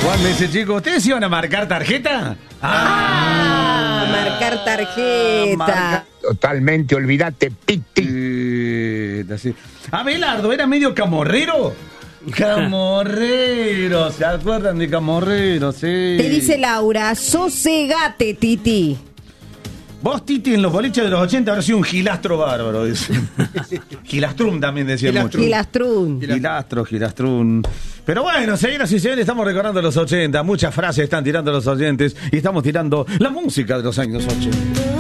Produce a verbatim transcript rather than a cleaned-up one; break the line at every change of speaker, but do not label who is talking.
Juan me dice, chicos, ¿ustedes iban a marcar tarjeta?
Ah, ah marcar tarjeta. Marca...
Totalmente, olvídate, piti.
Eh, así. Abelardo, ¿era medio camorrero? Camorrero, ¿se acuerdan de Camorrero? Sí.
Te dice Laura, sosegate, Titi.
Vos, Titi, en los boliches de los ochenta habrá sido un gilastro bárbaro, dice. Gilastrum también decía mucho.
Gilastrum.
Gilastro, Gilastrum. Pero bueno, señoras y señores, estamos recordando los ochenta. Muchas frases están tirando los oyentes y estamos tirando la música de los años ochenta.